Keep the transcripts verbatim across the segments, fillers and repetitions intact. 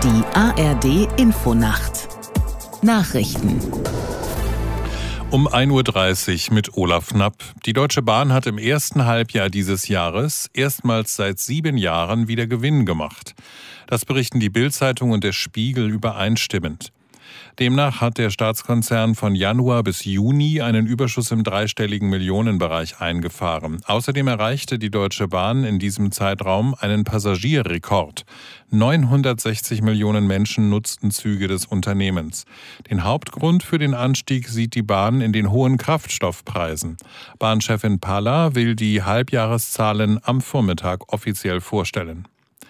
Die A R D-Infonacht. Nachrichten. Um ein Uhr dreißig mit Olaf Knapp. Die Deutsche Bahn hat im ersten Halbjahr dieses Jahres erstmals seit sieben Jahren wieder Gewinn gemacht. Das berichten die Bild-Zeitung und der Spiegel übereinstimmend. Demnach hat der Staatskonzern von Januar bis Juni einen Überschuss im dreistelligen Millionenbereich eingefahren. Außerdem erreichte die Deutsche Bahn in diesem Zeitraum einen Passagierrekord. neunhundertsechzig Millionen Menschen nutzten Züge des Unternehmens. Den Hauptgrund für den Anstieg sieht die Bahn in den hohen Kraftstoffpreisen. Bahnchefin Palla will die Halbjahreszahlen am Vormittag offiziell vorstellen.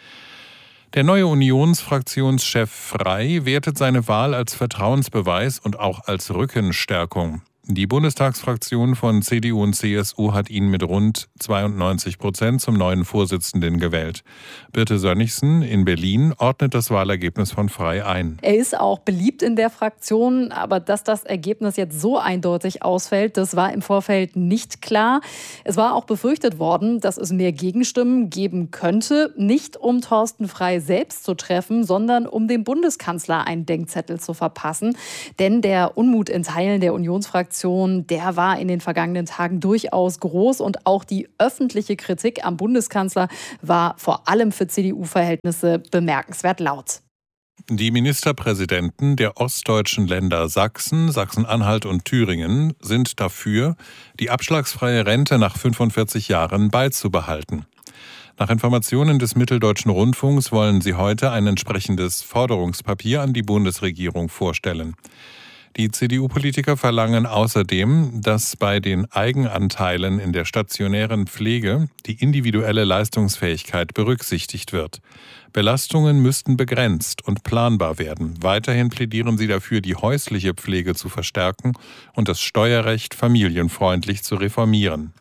Der neue Unionsfraktionschef Frey wertet seine Wahl als Vertrauensbeweis und auch als Rückenstärkung. Die Bundestagsfraktion von C D U und C S U hat ihn mit rund zweiundneunzig Prozent zum neuen Vorsitzenden gewählt. Birte Sönnigsen in Berlin ordnet das Wahlergebnis von Frey ein. Er ist auch beliebt in der Fraktion, aber dass das Ergebnis jetzt so eindeutig ausfällt, das war im Vorfeld nicht klar. Es war auch befürchtet worden, dass es mehr Gegenstimmen geben könnte, nicht um Thorsten Frey selbst zu treffen, sondern um dem Bundeskanzler einen Denkzettel zu verpassen. Denn der Unmut in Teilen der Unionsfraktion, der war in den vergangenen Tagen durchaus groß und auch die öffentliche Kritik am Bundeskanzler war vor allem für C D U-Verhältnisse bemerkenswert laut. Die Ministerpräsidenten der ostdeutschen Länder Sachsen, Sachsen-Anhalt und Thüringen sind dafür, die abschlagsfreie Rente nach fünfundvierzig Jahren beizubehalten. Nach Informationen des Mitteldeutschen Rundfunks wollen sie heute ein entsprechendes Forderungspapier an die Bundesregierung vorstellen. Die C D U-Politiker verlangen außerdem, dass bei den Eigenanteilen in der stationären Pflege die individuelle Leistungsfähigkeit berücksichtigt wird. Belastungen müssten begrenzt und planbar werden. Weiterhin plädieren sie dafür, die häusliche Pflege zu verstärken und das Steuerrecht familienfreundlich zu reformieren.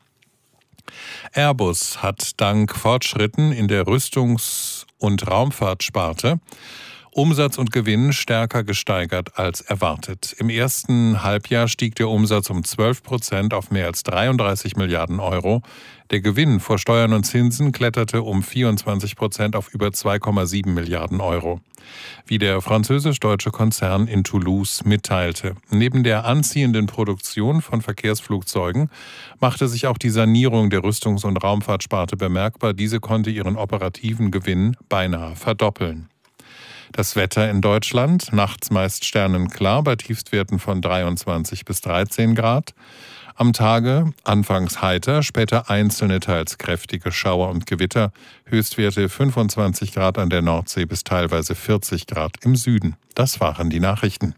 Airbus hat dank Fortschritten in der Rüstungs- und Raumfahrtsparte Umsatz und Gewinn stärker gesteigert als erwartet. Im ersten Halbjahr stieg der Umsatz um zwölf Prozent auf mehr als dreiunddreißig Milliarden Euro. Der Gewinn vor Steuern und Zinsen kletterte um vierundzwanzig Prozent auf über zwei Komma sieben Milliarden Euro. Wie der französisch-deutsche Konzern in Toulouse mitteilte. Neben der anziehenden Produktion von Verkehrsflugzeugen machte sich auch die Sanierung der Rüstungs- und Raumfahrtsparte bemerkbar. Diese konnte ihren operativen Gewinn beinahe verdoppeln. Das Wetter in Deutschland, nachts meist sternenklar bei Tiefstwerten von dreiundzwanzig bis dreizehn Grad. Am Tage anfangs heiter, später einzelne teils kräftige Schauer und Gewitter. Höchstwerte fünfundzwanzig Grad an der Nordsee bis teilweise vierzig Grad im Süden. Das waren die Nachrichten.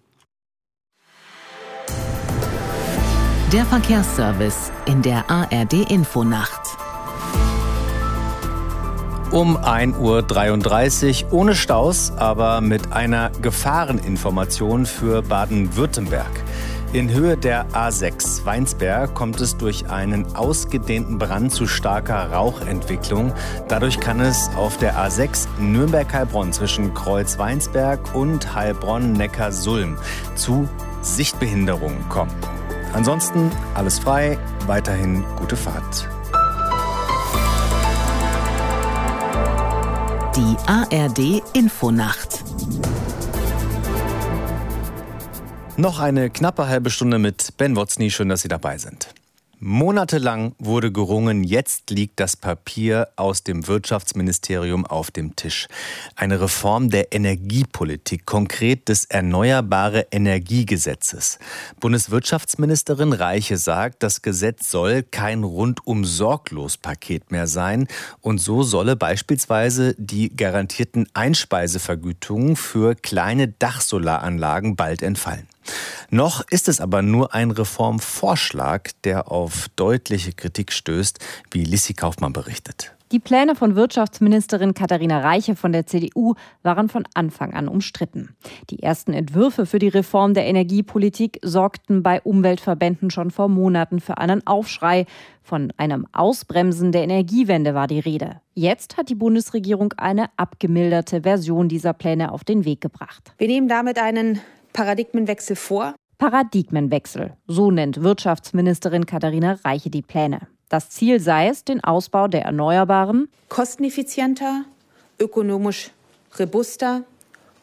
Der Verkehrsservice in der A R D-Infonacht. Um ein Uhr dreiunddreißig ohne Staus, aber mit einer Gefahreninformation für Baden-Württemberg. In Höhe der A sechs Weinsberg kommt es durch einen ausgedehnten Brand zu starker Rauchentwicklung. Dadurch kann es auf der A sechs Nürnberg-Heilbronn zwischen Kreuz-Weinsberg und Heilbronn-Neckarsulm zu Sichtbehinderungen kommen. Ansonsten alles frei, weiterhin gute Fahrt. Die A R D-Infonacht. Noch eine knappe halbe Stunde mit Ben Wotzny. Schön, dass Sie dabei sind. Monatelang wurde gerungen, jetzt liegt das Papier aus dem Wirtschaftsministerium auf dem Tisch. Eine Reform der Energiepolitik, konkret des Erneuerbare Energiegesetzes. Bundeswirtschaftsministerin Reiche sagt, das Gesetz soll kein Rundum-Sorglos-Paket mehr sein. Und so solle beispielsweise die garantierten Einspeisevergütungen für kleine Dachsolaranlagen bald entfallen. Noch ist es aber nur ein Reformvorschlag, der auf deutliche Kritik stößt, wie Lissi Kaufmann berichtet. Die Pläne von Wirtschaftsministerin Katharina Reiche von der C D U waren von Anfang an umstritten. Die ersten Entwürfe für die Reform der Energiepolitik sorgten bei Umweltverbänden schon vor Monaten für einen Aufschrei. Von einem Ausbremsen der Energiewende war die Rede. Jetzt hat die Bundesregierung eine abgemilderte Version dieser Pläne auf den Weg gebracht. Wir nehmen damit einen Paradigmenwechsel vor. Paradigmenwechsel, so nennt Wirtschaftsministerin Katharina Reiche die Pläne. Das Ziel sei es, den Ausbau der Erneuerbaren kosteneffizienter, ökonomisch robuster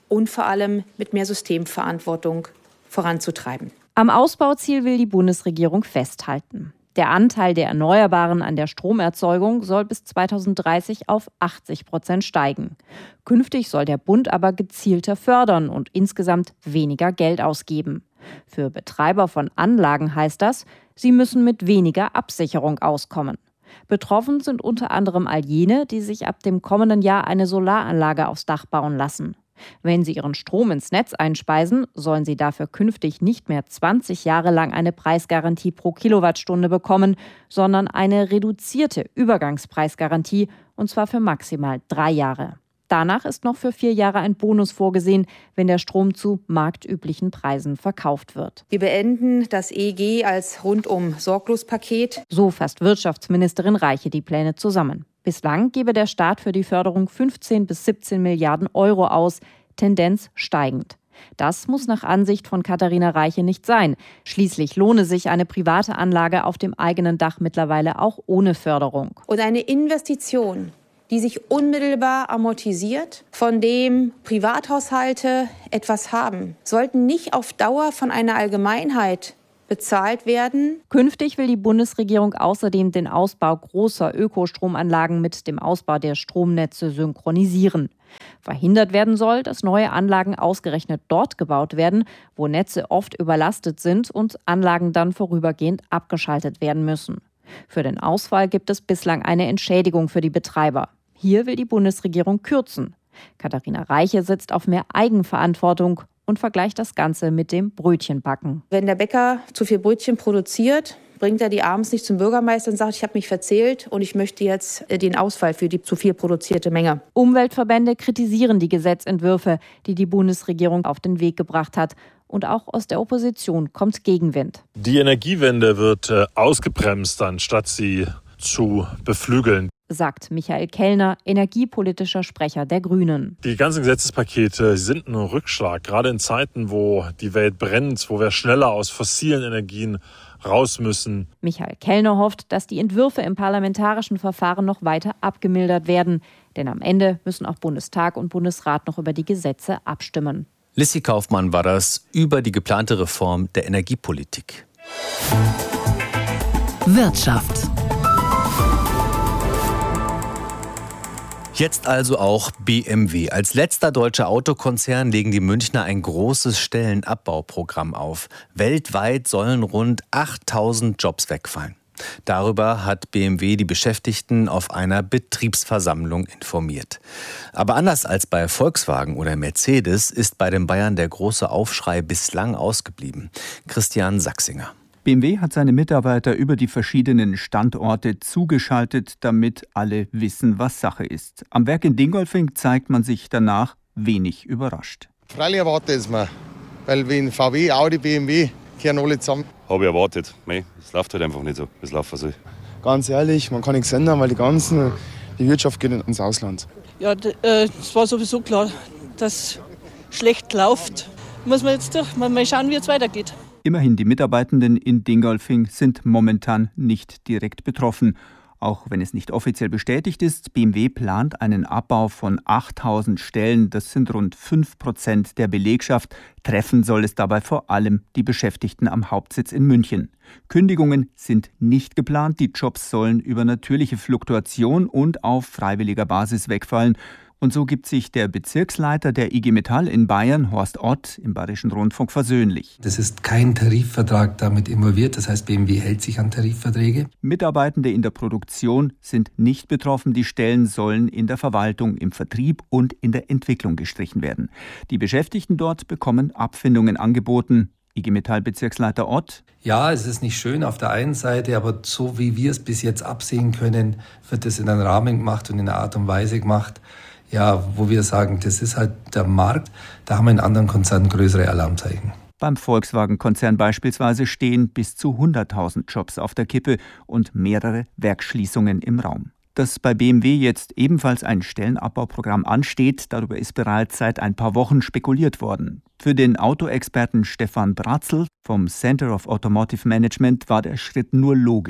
und vor allem mit mehr Systemverantwortung voranzutreiben. Am Ausbauziel will die Bundesregierung festhalten. Der Anteil der Erneuerbaren an der Stromerzeugung soll bis zweitausenddreißig auf achtzig Prozent steigen. Künftig soll der Bund aber gezielter fördern und insgesamt weniger Geld ausgeben. Für Betreiber von Anlagen heißt das, sie müssen mit weniger Absicherung auskommen. Betroffen sind unter anderem all jene, die sich ab dem kommenden Jahr eine Solaranlage aufs Dach bauen lassen. Wenn sie ihren Strom ins Netz einspeisen, sollen sie dafür künftig nicht mehr zwanzig Jahre lang eine Preisgarantie pro Kilowattstunde bekommen, sondern eine reduzierte Übergangspreisgarantie, und zwar für maximal drei Jahre. Danach ist noch für vier Jahre ein Bonus vorgesehen, wenn der Strom zu marktüblichen Preisen verkauft wird. Wir beenden das E E G als Rundum-Sorglos-Paket. So fasst Wirtschaftsministerin Reiche die Pläne zusammen. Bislang gebe der Staat für die Förderung fünfzehn bis siebzehn Milliarden Euro aus, Tendenz steigend. Das muss nach Ansicht von Katharina Reiche nicht sein. Schließlich lohne sich eine private Anlage auf dem eigenen Dach mittlerweile auch ohne Förderung. Und eine Investition, die sich unmittelbar amortisiert, von dem Privathaushalte etwas haben, sollten nicht auf Dauer von einer Allgemeinheit bezahlt werden. Künftig will die Bundesregierung außerdem den Ausbau großer Ökostromanlagen mit dem Ausbau der Stromnetze synchronisieren. Verhindert werden soll, dass neue Anlagen ausgerechnet dort gebaut werden, wo Netze oft überlastet sind und Anlagen dann vorübergehend abgeschaltet werden müssen. Für den Ausfall gibt es bislang eine Entschädigung für die Betreiber. Hier will die Bundesregierung kürzen. Katharina Reiche setzt auf mehr Eigenverantwortung und vergleicht das Ganze mit dem Brötchenbacken. Wenn der Bäcker zu viel Brötchen produziert, bringt er die abends nicht zum Bürgermeister und sagt, ich habe mich verzählt und ich möchte jetzt den Ausfall für die zu viel produzierte Menge. Umweltverbände kritisieren die Gesetzentwürfe, die die Bundesregierung auf den Weg gebracht hat. Und auch aus der Opposition kommt Gegenwind. Die Energiewende wird äh, ausgebremst, anstatt sie zu beflügeln, sagt Michael Kellner, energiepolitischer Sprecher der Grünen. Die ganzen Gesetzespakete sind ein Rückschlag, gerade in Zeiten, wo die Welt brennt, wo wir schneller aus fossilen Energien raus müssen. Michael Kellner hofft, dass die Entwürfe im parlamentarischen Verfahren noch weiter abgemildert werden. Denn am Ende müssen auch Bundestag und Bundesrat noch über die Gesetze abstimmen. Lissy Kaufmann war das über die geplante Reform der Energiepolitik. Wirtschaft. Jetzt also auch B M W. Als letzter deutscher Autokonzern legen die Münchner ein großes Stellenabbauprogramm auf. Weltweit sollen rund achttausend Jobs wegfallen. Darüber hat B M W die Beschäftigten auf einer Betriebsversammlung informiert. Aber anders als bei Volkswagen oder Mercedes ist bei den Bayern der große Aufschrei bislang ausgeblieben. Christian Sachsinger. B M W hat seine Mitarbeiter über die verschiedenen Standorte zugeschaltet, damit alle wissen, was Sache ist. Am Werk in Dingolfing zeigt man sich danach wenig überrascht. Freilich erwartet es mir, weil wenn V W, Audi, B M W kehren alle zusammen. Habe ich erwartet. Mei, es läuft halt einfach nicht so, wie es laufen soll. Ganz ehrlich, man kann nichts ändern, weil die ganzen, die Wirtschaft geht ins Ausland. Ja, es war sowieso klar, dass es schlecht läuft. Muss man jetzt durch, mal schauen, wie es weitergeht. Immerhin, die Mitarbeitenden in Dingolfing sind momentan nicht direkt betroffen. Auch wenn es nicht offiziell bestätigt ist, B M W plant einen Abbau von achttausend Stellen. Das sind rund fünf Prozent der Belegschaft. Treffen soll es dabei vor allem die Beschäftigten am Hauptsitz in München. Kündigungen sind nicht geplant. Die Jobs sollen über natürliche Fluktuation und auf freiwilliger Basis wegfallen. Und so gibt sich der Bezirksleiter der I G Metall in Bayern, Horst Ott, im Bayerischen Rundfunk versöhnlich. Das ist kein Tarifvertrag damit involviert, das heißt, B M W hält sich an Tarifverträge. Mitarbeitende in der Produktion sind nicht betroffen. Die Stellen sollen in der Verwaltung, im Vertrieb und in der Entwicklung gestrichen werden. Die Beschäftigten dort bekommen Abfindungen angeboten. I G Metall-Bezirksleiter Ott. Ja, es ist nicht schön auf der einen Seite, aber so wie wir es bis jetzt absehen können, wird es in einem Rahmen gemacht und in einer Art und Weise gemacht, ja, wo wir sagen, das ist halt der Markt, da haben wir in anderen Konzernen größere Alarmzeichen. Beim Volkswagen-Konzern beispielsweise stehen bis zu hunderttausend Jobs auf der Kippe und mehrere Werksschließungen im Raum. Dass bei B M W jetzt ebenfalls ein Stellenabbauprogramm ansteht, darüber ist bereits seit ein paar Wochen spekuliert worden. Für den Autoexperten Stefan Bratzel vom Center of Automotive Management war der Schritt nur logisch.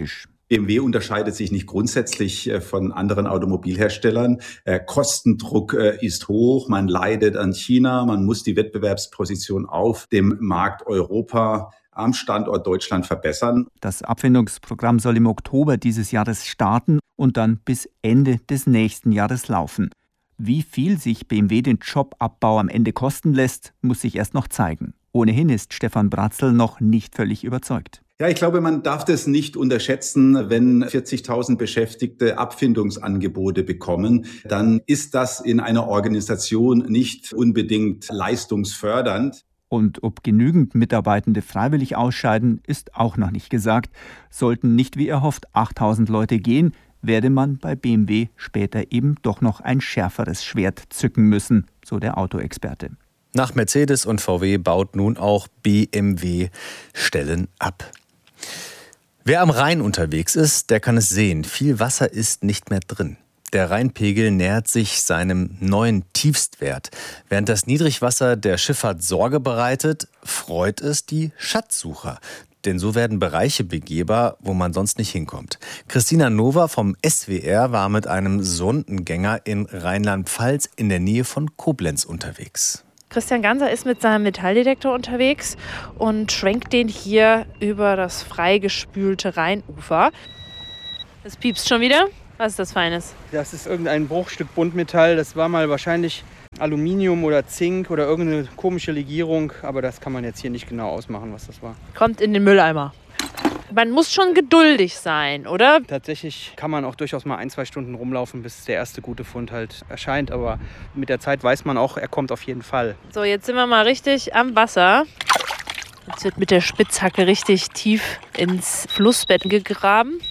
B M W unterscheidet sich nicht grundsätzlich von anderen Automobilherstellern. Kostendruck ist hoch, man leidet an China, man muss die Wettbewerbsposition auf dem Markt Europa am Standort Deutschland verbessern. Das Abfindungsprogramm soll im Oktober dieses Jahres starten und dann bis Ende des nächsten Jahres laufen. Wie viel sich B M W den Jobabbau am Ende kosten lässt, muss sich erst noch zeigen. Ohnehin ist Stefan Bratzl noch nicht völlig überzeugt. Ja, ich glaube, man darf das nicht unterschätzen. Wenn vierzigtausend Beschäftigte Abfindungsangebote bekommen, dann ist das in einer Organisation nicht unbedingt leistungsfördernd. Und ob genügend Mitarbeitende freiwillig ausscheiden, ist auch noch nicht gesagt. Sollten nicht wie erhofft achttausend Leute gehen, werde man bei B M W später eben doch noch ein schärferes Schwert zücken müssen, so der Autoexperte. Nach Mercedes und V W baut nun auch B M W Stellen ab. Wer am Rhein unterwegs ist, der kann es sehen. Viel Wasser ist nicht mehr drin. Der Rheinpegel nähert sich seinem neuen Tiefstwert. Während das Niedrigwasser der Schifffahrt Sorge bereitet, freut es die Schatzsucher. Denn so werden Bereiche begehbar, wo man sonst nicht hinkommt. Christina Nova vom S W R war mit einem Sondengänger in Rheinland-Pfalz in der Nähe von Koblenz unterwegs. Christian Ganser ist mit seinem Metalldetektor unterwegs und schwenkt den hier über das freigespülte Rheinufer. Es piepst schon wieder. Was ist das Feines? Das ist irgendein Bruchstück Buntmetall. Das war mal wahrscheinlich Aluminium oder Zink oder irgendeine komische Legierung. Aber das kann man jetzt hier nicht genau ausmachen, was das war. Kommt in den Mülleimer. Man muss schon geduldig sein, oder? Tatsächlich kann man auch durchaus mal ein, zwei Stunden rumlaufen, bis der erste gute Fund halt erscheint. Aber mit der Zeit weiß man auch, er kommt auf jeden Fall. So, jetzt sind wir mal richtig am Wasser. Jetzt wird mit der Spitzhacke richtig tief ins Flussbett gegraben.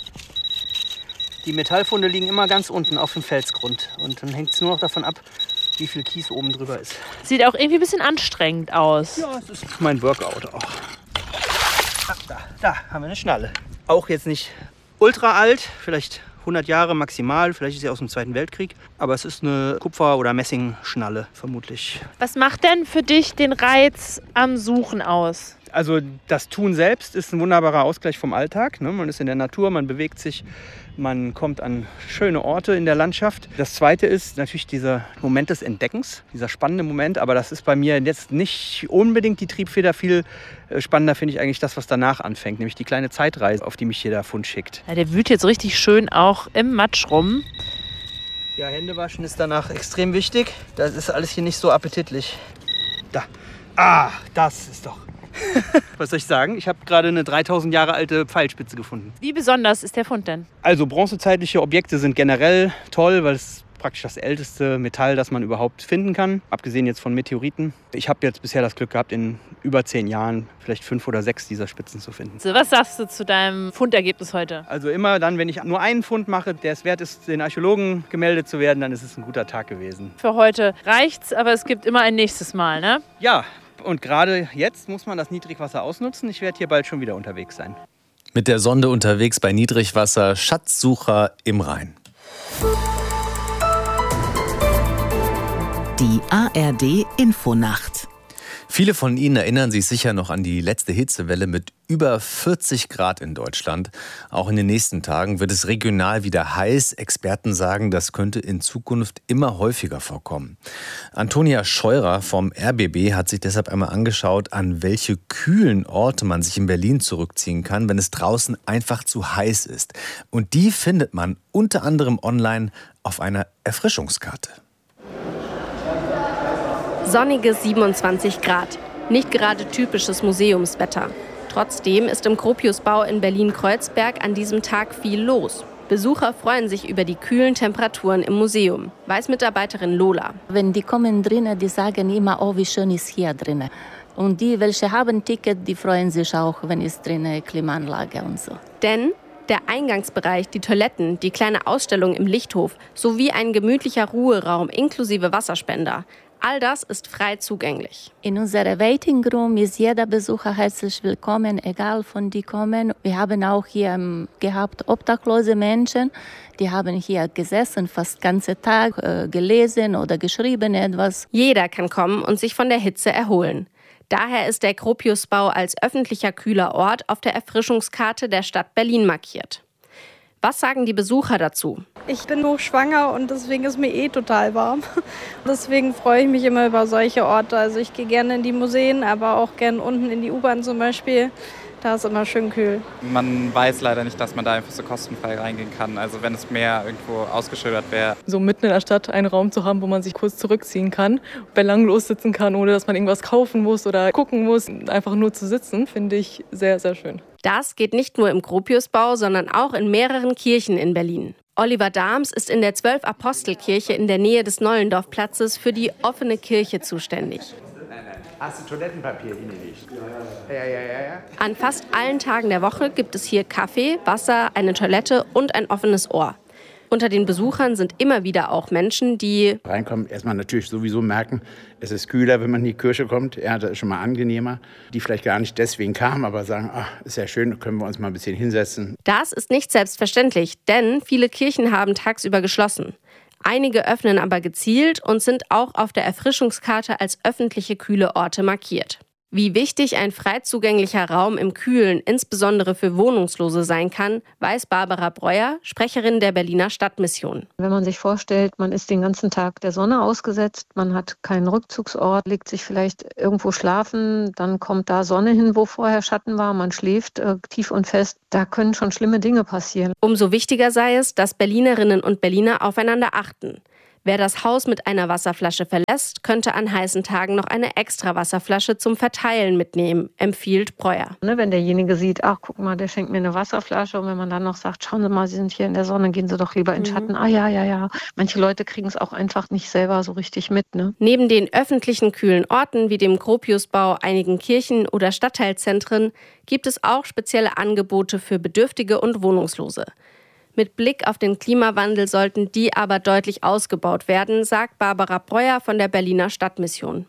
Die Metallfunde liegen immer ganz unten auf dem Felsgrund. Und dann hängt es nur noch davon ab, wie viel Kies oben drüber ist. Sieht auch irgendwie ein bisschen anstrengend aus. Ja, es ist mein Workout auch. Ach, da, da haben wir eine Schnalle. Auch jetzt nicht ultra alt, vielleicht hundert Jahre maximal. Vielleicht ist sie aus dem Zweiten Weltkrieg. Aber es ist eine Kupfer- oder Messingschnalle vermutlich. Was macht denn für dich den Reiz am Suchen aus? Also das Tun selbst ist ein wunderbarer Ausgleich vom Alltag. Ne? Man ist in der Natur, man bewegt sich, man kommt an schöne Orte in der Landschaft. Das Zweite ist natürlich dieser Moment des Entdeckens, dieser spannende Moment. Aber das ist bei mir jetzt nicht unbedingt die Triebfeder. Viel spannender finde ich eigentlich das, was danach anfängt, nämlich die kleine Zeitreise, auf die mich hier der Fund schickt. Ja, der wühlt jetzt richtig schön auch im Matsch rum. Ja, Hände waschen ist danach extrem wichtig. Das ist alles hier nicht so appetitlich. Da. Ah, das ist doch... Was soll ich sagen? Ich habe gerade eine dreitausend Jahre alte Pfeilspitze gefunden. Wie besonders ist der Fund denn? Also bronzezeitliche Objekte sind generell toll, weil es praktisch das älteste Metall, das man überhaupt finden kann. Abgesehen jetzt von Meteoriten. Ich habe jetzt bisher das Glück gehabt, in über zehn Jahren vielleicht fünf oder sechs dieser Spitzen zu finden. So, was sagst du zu deinem Fundergebnis heute? Also immer dann, wenn ich nur einen Fund mache, der es wert ist, den Archäologen gemeldet zu werden, dann ist es ein guter Tag gewesen. Für heute reicht's, aber es gibt immer ein nächstes Mal, ne? Ja. Und gerade jetzt muss man das Niedrigwasser ausnutzen. Ich werde hier bald schon wieder unterwegs sein. Mit der Sonde unterwegs bei Niedrigwasser, Schatzsucher im Rhein. Die A R D Infonacht. Viele von Ihnen erinnern sich sicher noch an die letzte Hitzewelle mit über vierzig Grad in Deutschland. Auch in den nächsten Tagen wird es regional wieder heiß. Experten sagen, das könnte in Zukunft immer häufiger vorkommen. Antonia Scheurer vom R B B hat sich deshalb einmal angeschaut, an welche kühlen Orte man sich in Berlin zurückziehen kann, wenn es draußen einfach zu heiß ist. Und die findet man unter anderem online auf einer Erfrischungskarte. Sonnige siebenundzwanzig Grad. Nicht gerade typisches Museumswetter. Trotzdem ist im Gropiusbau in Berlin-Kreuzberg an diesem Tag viel los. Besucher freuen sich über die kühlen Temperaturen im Museum, weiß Mitarbeiterin Lola. Wenn die kommen drinnen, die sagen immer, oh, wie schön ist hier drinnen. Und die, welche haben Ticket, die freuen sich auch, wenn es drinnen Klimaanlage und so. Denn der Eingangsbereich, die Toiletten, die kleine Ausstellung im Lichthof sowie ein gemütlicher Ruheraum inklusive Wasserspender. All das ist frei zugänglich. In unserem Waiting Room ist jeder Besucher herzlich willkommen, egal von die kommen. Wir haben auch hier um, gehabt obdachlose Menschen, die haben hier gesessen, fast den ganzen Tag äh, gelesen oder geschrieben etwas. Jeder kann kommen und sich von der Hitze erholen. Daher ist der Gropiusbau als öffentlicher kühler Ort auf der Erfrischungskarte der Stadt Berlin markiert. Was sagen die Besucher dazu? Ich bin hochschwanger und deswegen ist mir eh total warm. Deswegen freue ich mich immer über solche Orte. Also ich gehe gerne in die Museen, aber auch gerne unten in die U-Bahn zum Beispiel. Da ist immer schön kühl. Man weiß leider nicht, dass man da einfach so kostenfrei reingehen kann. Also wenn es mehr irgendwo ausgeschildert wäre. So mitten in der Stadt einen Raum zu haben, wo man sich kurz zurückziehen kann, belanglos sitzen kann, ohne dass man irgendwas kaufen muss oder gucken muss. Einfach nur zu sitzen, finde ich sehr, sehr schön. Das geht nicht nur im Gropiusbau, sondern auch in mehreren Kirchen in Berlin. Oliver Dahms ist in der Zwölf-Apostel-Kirche in der Nähe des Nollendorf-Platzes für die offene Kirche zuständig. Hast du Toilettenpapier hingelegt? Ja, ja, ja, ja. An fast allen Tagen der Woche gibt es hier Kaffee, Wasser, eine Toilette und ein offenes Ohr. Unter den Besuchern sind immer wieder auch Menschen, die reinkommen, erstmal natürlich sowieso merken, es ist kühler, wenn man in die Kirche kommt. Ja, das ist schon mal angenehmer. Die vielleicht gar nicht deswegen kamen, aber sagen, ach, ist ja schön, können wir uns mal ein bisschen hinsetzen. Das ist nicht selbstverständlich, denn viele Kirchen haben tagsüber geschlossen. Einige öffnen aber gezielt und sind auch auf der Erfrischungskarte als öffentliche kühle Orte markiert. Wie wichtig ein frei zugänglicher Raum im Kühlen, insbesondere für Wohnungslose, sein kann, weiß Barbara Breuer, Sprecherin der Berliner Stadtmission. Wenn man sich vorstellt, man ist den ganzen Tag der Sonne ausgesetzt, man hat keinen Rückzugsort, legt sich vielleicht irgendwo schlafen, dann kommt da Sonne hin, wo vorher Schatten war, man schläft äh, tief und fest, da können schon schlimme Dinge passieren. Umso wichtiger sei es, dass Berlinerinnen und Berliner aufeinander achten. Wer das Haus mit einer Wasserflasche verlässt, könnte an heißen Tagen noch eine extra Wasserflasche zum Verteilen mitnehmen, empfiehlt Breuer. Wenn derjenige sieht, ach guck mal, der schenkt mir eine Wasserflasche, und wenn man dann noch sagt, schauen Sie mal, Sie sind hier in der Sonne, gehen Sie doch lieber in den Schatten. Mhm. Ah ja, ja, ja. Manche Leute kriegen es auch einfach nicht selber so richtig mit. Ne? Neben den öffentlichen kühlen Orten wie dem Gropiusbau, einigen Kirchen oder Stadtteilzentren gibt es auch spezielle Angebote für Bedürftige und Wohnungslose. Mit Blick auf den Klimawandel sollten die aber deutlich ausgebaut werden, sagt Barbara Breuer von der Berliner Stadtmission.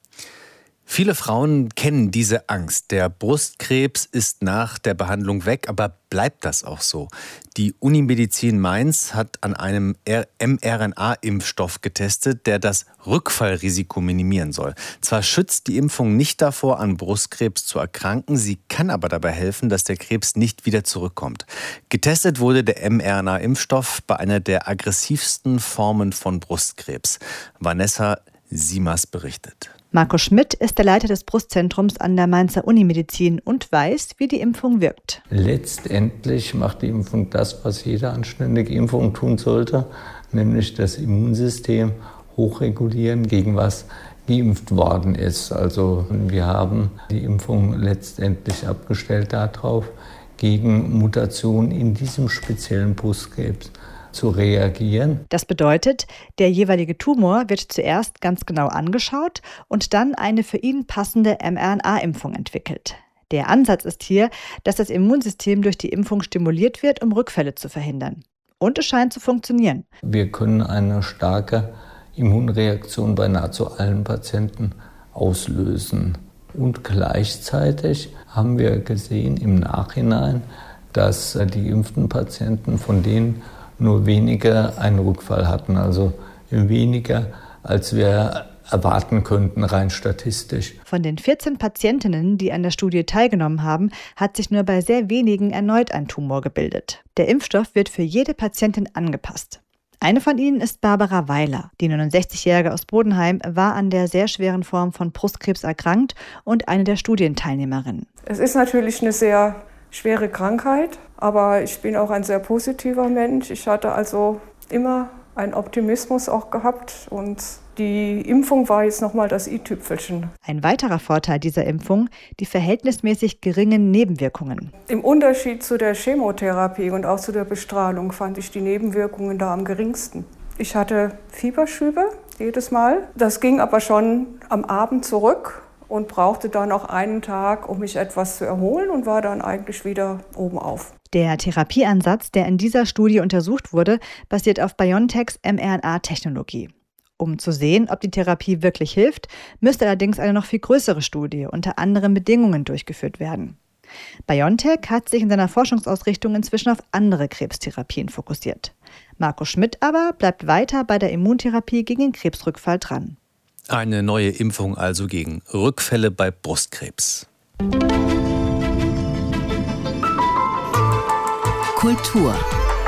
Viele Frauen kennen diese Angst. Der Brustkrebs ist nach der Behandlung weg, aber bleibt das auch so? Die Unimedizin Mainz hat an einem mRNA-Impfstoff getestet, der das Rückfallrisiko minimieren soll. Zwar schützt die Impfung nicht davor, an Brustkrebs zu erkranken, sie kann aber dabei helfen, dass der Krebs nicht wieder zurückkommt. Getestet wurde der mRNA-Impfstoff bei einer der aggressivsten Formen von Brustkrebs. Vanessa Siemers berichtet. Marco Schmidt ist der Leiter des Brustzentrums an der Mainzer Unimedizin und weiß, wie die Impfung wirkt. Letztendlich macht die Impfung das, was jede anständige Impfung tun sollte, nämlich das Immunsystem hochregulieren, gegen was geimpft worden ist. Also wir haben die Impfung letztendlich abgestellt darauf, gegen Mutationen in diesem speziellen Brustkrebs zu reagieren. Das bedeutet, der jeweilige Tumor wird zuerst ganz genau angeschaut und dann eine für ihn passende mRNA-Impfung entwickelt. Der Ansatz ist hier, dass das Immunsystem durch die Impfung stimuliert wird, um Rückfälle zu verhindern. Und es scheint zu funktionieren. Wir können eine starke Immunreaktion bei nahezu allen Patienten auslösen. Und gleichzeitig haben wir gesehen im Nachhinein, dass die geimpften Patienten, von denen nur wenige einen Rückfall hatten, also weniger, als wir erwarten könnten, rein statistisch. Von den vierzehn Patientinnen, die an der Studie teilgenommen haben, hat sich nur bei sehr wenigen erneut ein Tumor gebildet. Der Impfstoff wird für jede Patientin angepasst. Eine von ihnen ist Barbara Weiler. Die neunundsechzigjährige aus Bodenheim war an der sehr schweren Form von Brustkrebs erkrankt und eine der Studienteilnehmerinnen. Es ist natürlich eine sehr schwere Krankheit, aber ich bin auch ein sehr positiver Mensch. Ich hatte also immer einen Optimismus auch gehabt und die Impfung war jetzt nochmal das i-Tüpfelchen. Ein weiterer Vorteil dieser Impfung, die verhältnismäßig geringen Nebenwirkungen. Im Unterschied zu der Chemotherapie und auch zu der Bestrahlung fand ich die Nebenwirkungen da am geringsten. Ich hatte Fieberschübe jedes Mal. Das ging aber schon am Abend zurück und brauchte dann noch einen Tag, um mich etwas zu erholen und war dann eigentlich wieder oben auf. Der Therapieansatz, der in dieser Studie untersucht wurde, basiert auf BioNTechs mRNA-Technologie. Um zu sehen, ob die Therapie wirklich hilft, müsste allerdings eine noch viel größere Studie unter anderen Bedingungen durchgeführt werden. BioNTech hat sich in seiner Forschungsausrichtung inzwischen auf andere Krebstherapien fokussiert. Marco Schmidt aber bleibt weiter bei der Immuntherapie gegen den Krebsrückfall dran. Eine neue Impfung also gegen Rückfälle bei Brustkrebs. Kultur.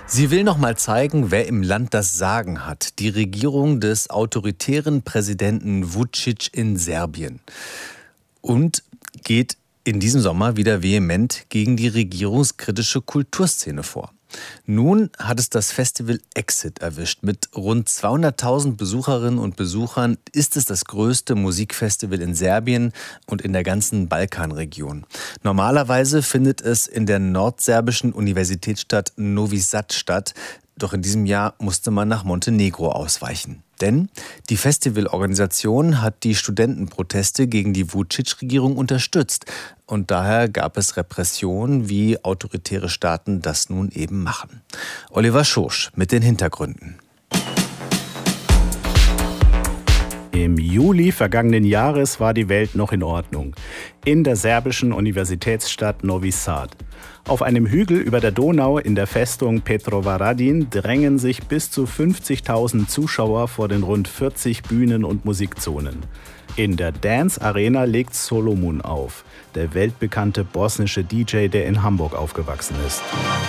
Sie will noch mal zeigen, wer im Land das Sagen hat. Die Regierung des autoritären Präsidenten Vučić in Serbien. Und geht in diesem Sommer wieder vehement gegen die regierungskritische Kulturszene vor. Nun hat es das Festival Exit erwischt. Mit rund zweihunderttausend Besucherinnen und Besuchern ist es das größte Musikfestival in Serbien und in der ganzen Balkanregion. Normalerweise findet es in der nordserbischen Universitätsstadt Novi Sad statt. Doch in diesem Jahr musste man nach Montenegro ausweichen. Denn die Festivalorganisation hat die Studentenproteste gegen die Vučić-Regierung unterstützt. Und daher gab es Repressionen, wie autoritäre Staaten das nun eben machen. Oliver Schosch mit den Hintergründen. Im Juli vergangenen Jahres war die Welt noch in Ordnung. In der serbischen Universitätsstadt Novi Sad. Auf einem Hügel über der Donau in der Festung Petrovaradin drängen sich bis zu fünfzigtausend Zuschauer vor den rund vierzig Bühnen und Musikzonen. In der Dance Arena legt Solomon auf, der weltbekannte bosnische D J, der in Hamburg aufgewachsen ist.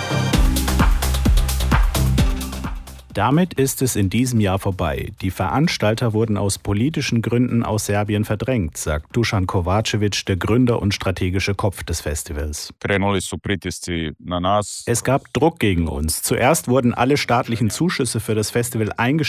Damit ist es in diesem Jahr vorbei. Die Veranstalter wurden aus politischen Gründen aus Serbien verdrängt, sagt Dušan Kovačević, der Gründer und strategische Kopf des Festivals. Es gab Druck gegen uns. Zuerst wurden alle staatlichen Zuschüsse für das Festival eingestellt.